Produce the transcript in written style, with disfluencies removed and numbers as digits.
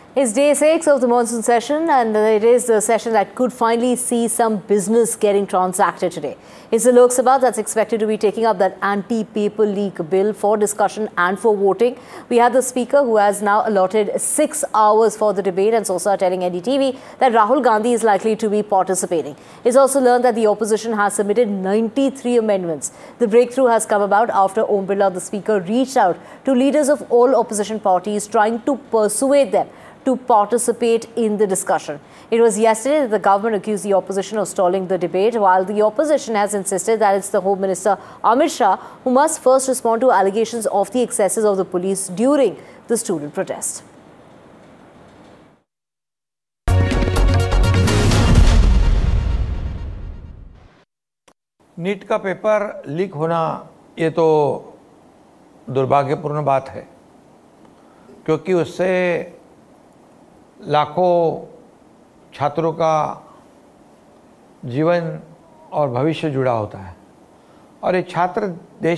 It's day 6 of the monsoon session, and it is the session that could finally see some business getting transacted today. It's the Lok Sabha that's expected to be taking up that anti-paper leak bill for discussion and for voting. We have the Speaker who has now allotted 6 hours for the debate, and Sosa telling NDTV that Rahul Gandhi is likely to be participating. It's also learned that the opposition has submitted 93 amendments. The breakthrough has come about after Om Birla, the Speaker, reached out to leaders of all opposition parties trying to persuade them to participate in the discussion. It was yesterday that the government accused the opposition of stalling the debate, while the opposition has insisted that it's the Home Minister Amit Shah who must first respond to allegations of the excesses of the police during the student protest. NEET का paper leak होना ये तो दुर्भाग्यपूर्ण बात है, क्योंकि उससे लाखों छात्रों का जीवन और भविष्य जुड़ा होता है और ये छात्र देश